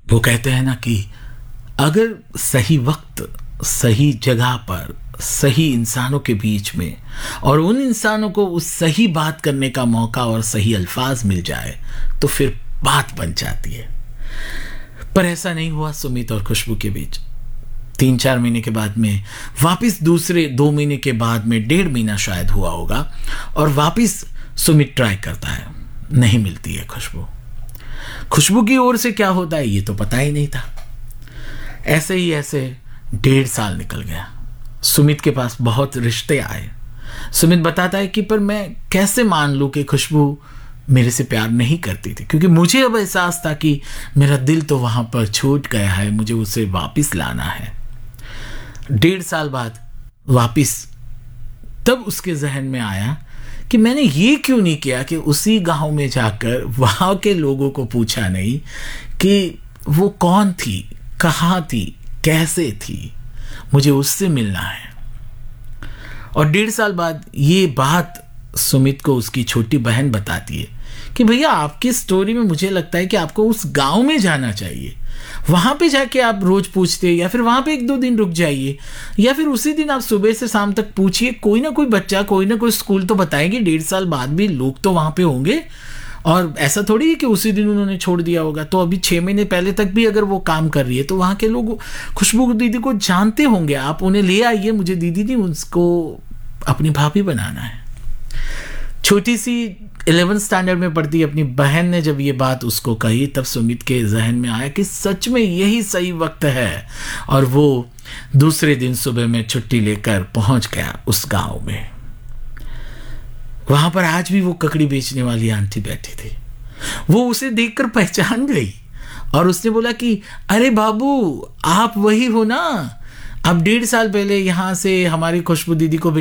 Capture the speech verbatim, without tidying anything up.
वो कहते हैं ना कि अगर सही वक्त सही जगह पर सही इंसानों के बीच में और उन इंसानों को उस सही बात करने का मौका और सही अल्फाज मिल जाए तो फिर बात बन जाती है। पर ऐसा नहीं हुआ सुमित और खुशबू के बीच। तीन चार महीने के बाद में वापस दूसरे दो महीने के बाद में डेढ़ महीना शायद हुआ होगा और वापस सुमित ट्राई करता है, नहीं मिलती है खुशबू। खुशबू की ओर से क्या होता है ये तो पता ही नहीं था। ऐसे ही ऐसे डेढ़ साल निकल गया। सुमित के पास बहुत रिश्ते आए। सुमित बताता है कि पर मैं कैसे मान लूं कि खुशबू मेरे से प्यार नहीं करती थी, क्योंकि मुझे अब एहसास था कि मेरा दिल तो वहां पर छूट गया है, मुझे उसे वापस लाना है। डेढ़ साल बाद वापस तब उसके जहन में आया कि मैंने ये क्यों नहीं किया कि उसी गांव में जाकर वहां के लोगों को पूछा नहीं कि वो कौन थी, कहाँ थी, कैसे थी, मुझे उससे मिलना है। और डेढ़ साल बाद ये बात सुमित को उसकी छोटी बहन बताती है कि भैया आपकी स्टोरी में मुझे लगता है कि आपको उस गांव में जाना चाहिए, वहां पे जाके आप रोज पूछते या फिर वहां पे एक दो दिन रुक जाइए या फिर उसी दिन आप सुबह से शाम तक पूछिए, कोई ना कोई बच्चा कोई ना कोई स्कूल तो बताएंगे। डेढ़ साल बाद भी लोग तो वहां पे होंगे और ऐसा थोड़ी है कि उसी दिन उन्होंने छोड़ दिया होगा। तो अभी छह महीने पहले तक भी अगर वो काम कर रही है तो वहां के लोग खुशबू दीदी को जानते होंगे, आप उन्हें ले आइए, मुझे दीदी नहीं उसको अपनी भाभी बनाना है। छोटी सी इलेवेंथ स्टैंडर्ड में पढ़ती अपनी बहन ने जब ये बात उसको कही तब सुमित के जहन में आया कि सच में यही सही वक्त है। और वो दूसरे दिन सुबह में छुट्टी लेकर पहुंच गया उस गांव में। वहां पर आज भी वो ककड़ी बेचने वाली आंटी बैठी थी। वो उसे देखकर पहचान गई और उसने बोला कि अरे बाबू आप वही हो ना, अब डेढ़ साल पहले यहां से हमारी खुशबू दीदी को